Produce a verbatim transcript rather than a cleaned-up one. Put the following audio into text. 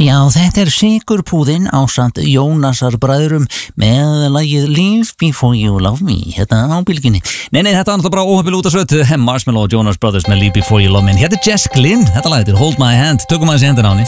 Já, þetta er Sigurpúðinn ásamt Jónasar bræðrum með lagið Live Before You Love Me, hérna á bylginni. Nei, nei, þetta var náttúrulega bara óhefnilega út af svötu, Marshmello og Jonas Brothers með Live Before You Love Me. Hérna er Jess Glynn, þetta lagið er Hold My Hand, tökum aðeins í hendina á henni.